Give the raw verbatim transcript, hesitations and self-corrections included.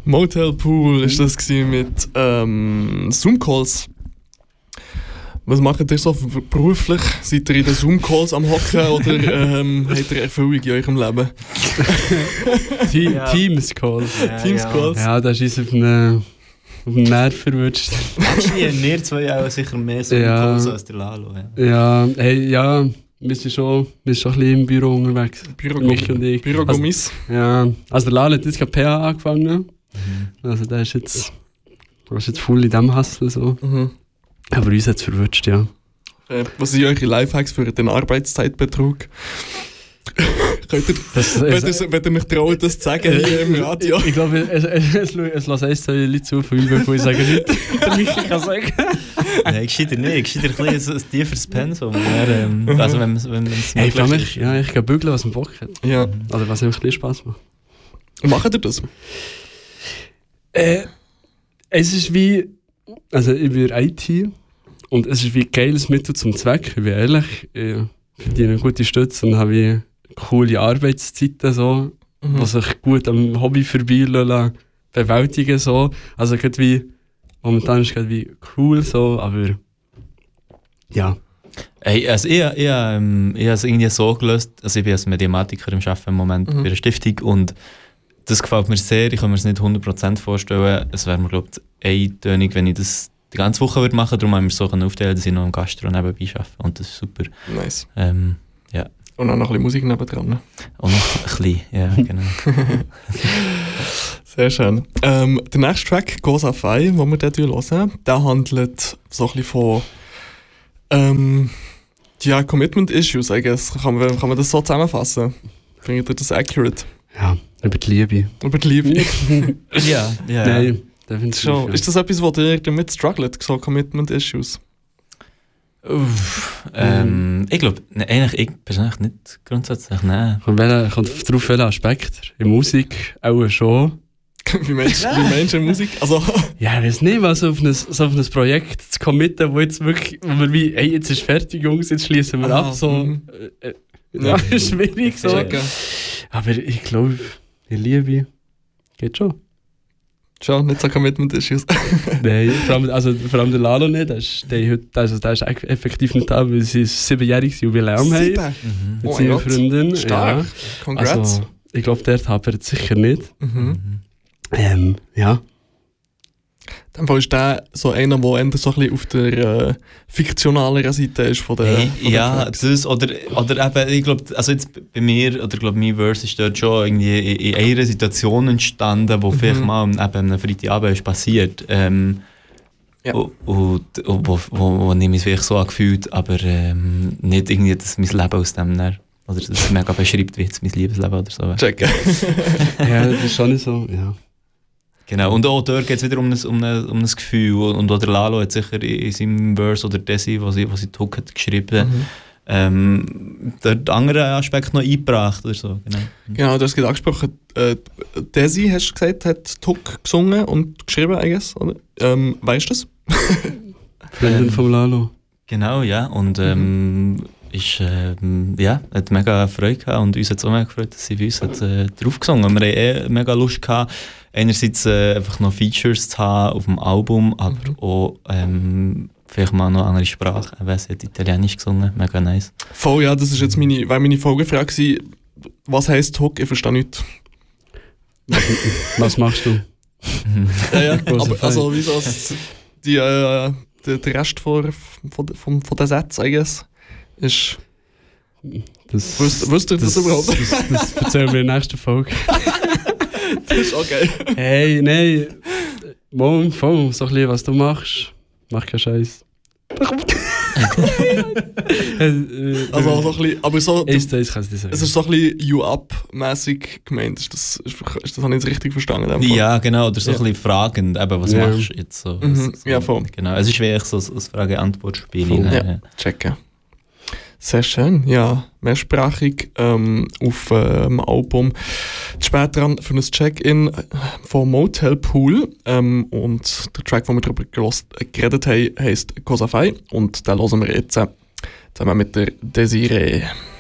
Motel Pool ist das gewesen mit ähm, Zoom-Calls. Was macht ihr so beruflich? Seid ihr in den Zoom-Calls am Hocken oder ähm, habt ihr Erfüllung in eurem Leben? Te- ja. Teams-Calls. Ja, Teams-Calls? Ja, das ist auf einen, auf einen Nerv verwutscht. Actually, wir zwei auch sicher mehr Zoom-Calls ja. als der Lalo. Ja, ja, hey, ja, wir sind schon, wir sind schon ein bisschen im Büro unterwegs. Büro-Gummis. Büro-Gummis. Also, ja, also der Lalo hat jetzt gerade P H angefangen. Mhm. Also der ist jetzt, der ist jetzt voll in diesem Hustle so. Mhm. Aber uns hat es verwutscht, ja. Äh, was sind eure Lifehacks für den Arbeitszeitbetrug? Könnt ihr, das, wenn, es, ihr, wenn ihr mich traut, das zu sagen hier im Radio? Ich, ich glaube, es, es, es, es lässt erst zwei Leute zu von mir, bevor ich sage, nicht der Michi kann sagen. Nein, gescheiter nicht. Gescheiter ein bisschen ein tieferes Pensum. Ähm, also wenn, wenn, hey, ich mich, ja, ich kann bügeln, was man Bock hat. Ja. Oder was einem ein bisschen Spass macht. Macht ihr das? Äh, es ist wie... Also ich bin I T und es ist wie ein geiles Mittel zum Zweck, ich bin ehrlich. Ich verdiene eine gute Stütze und habe coole Arbeitszeiten, so, mhm. die sich gut am Hobby vorbei bewältigen. So. Also wie, momentan ist es wie cool, so, aber ja. Hey, also ich, ich, ähm, ich habe es irgendwie so gelöst, also ich bin als Mediamatiker im Arbeiten im Moment mhm. bei einer Stiftung und das gefällt mir sehr, ich kann mir es nicht hundert Prozent vorstellen. Es wäre mir, glaube ich, eintönig, wenn ich das die ganze Woche würde machen würde. Darum haben wir es so aufteilen, dass ich noch im Gastro nebenbei arbeite. Und das ist super. Nice. Ähm, ja. Und auch noch ein bisschen Musik nebendran. Ne? Und noch ein bisschen, ja, genau. Sehr schön. Ähm, der nächste Track, «Goes auf Ei», den wir dort hören, der handelt so ein bisschen von ähm, ja, Commitment-Issues, I guess. Kann man, kann man das so zusammenfassen? Findet ihr das accurate? Ja, über die Liebe. Über die Liebe? ja, ja. Nein, definitiv. Schon. Ist das etwas, was ihr damit struggelt, so Commitment-Issues? Uff, ähm, mm. Ich glaube, ne, eigentlich ich persönlich nicht grundsätzlich, nein. Kommt darauf welchen Aspekt? In Musik auch schon. Wie meinst du in Musik? Also. Ja, ich weiß nicht, was auf ein, so auf ein Projekt zu committen, wo jetzt wirklich, wo wir wie, hey, jetzt ist fertig, Jungs, jetzt schließen wir ah, ab. So, mm. äh, ja, ja, schwierig so. Checken. Aber ich glaube, die Liebe geht schon. Schon, nicht so Commitment-Issues. Nein, vor allem, also, vor allem der Lalo nicht. Der ist, der, also, der ist effektiv nicht da, weil sie ein siebenjähriges Jubiläum haben. Sieben? Mhm. Mit seiner Freundin. Stark. Ja. Congrats. Also, ich glaube, der hapert sicher nicht. Mhm. Ähm, ja. Dann ist der so einer, der eher so ein bisschen auf der äh, fiktionaleren Seite ist von der, hey, von der ja, Tracks. Das oder, oder eben, ich glaube, also jetzt bei mir, oder glaube mein Verse ist dort schon irgendwie in, in einer Situation entstanden, wo mhm. vielleicht mal eben am Freitagabend ist passiert. Ähm, ja. Und, und, und wo, wo, wo ich mich vielleicht so angefühlt, aber ähm, nicht irgendwie, dass mein Leben aus dem dann, oder dass es mega beschreibt, wie jetzt mein Liebesleben oder so. Checken. Ja, das ist schon nicht so, ja. Genau, und auch dort geht es wieder um ein, um, ein, um ein Gefühl. Und auch der Lalo hat sicher in seinem Verse oder Desi, was sie, was sie Hook hat geschrieben, mhm. ähm, den anderen Aspekt noch eingebracht. Oder so. Genau. Genau, du hast gerade angesprochen, äh, Desi, hast du gesagt, hat Hook gesungen und geschrieben, I guess, oder? Ähm, weißt du das? Freundin vom Lalo. Genau, ja. Und ähm, mhm. ist, ähm, ja, hat mega Freude gehabt und uns hat es auch mega gefreut, dass sie bei uns hat, äh, drauf gesungen hat. Wir hatten eh mega Lust gehabt, einerseits äh, einfach noch Features zu haben auf dem Album, aber mhm. auch ähm, vielleicht mal noch eine andere Sprache. Sie hat Italienisch gesungen, mega nice. Voll, ja, das ist jetzt meine, weil meine Folgefrage gewesen, was heisst Hook? Ich verstehe nicht. Was machst du? ja, ja, aber also wieso die, äh, der, der Rest von, von, von, von den Sätzen, I guess, ist... Das, Wüsst, wüsst ihr das, das überhaupt? Das, das, das erzählen wir in der nächsten Folge. Das ist okay. Hey, nein. Mom, voll, so ein bisschen, was du machst. Mach keinen Scheiß. Also so ein bisschen, aber so... Ist das, kann ich dir sagen. Es ist so ein bisschen You-Up-mäßig gemeint. Ist das, ist, ist das habe ich jetzt richtig verstanden? Ja, genau. Oder so ja. ein bisschen fragend. Eben, was ja. machst du jetzt so? Mhm. so ja, voll. Genau. Es ist wirklich so ein Frage-Antwort-Spiel. Ja, ja. Checken. Sehr schön, ja, mehrsprachig ähm, auf dem ähm, Album. Später an für ein Check-in von Motel Pool ähm, und der Track, den wir darüber gelost, äh, geredet haben, heisst «Goes auf Ei» und den hören wir jetzt äh, zusammen mit der Desiree.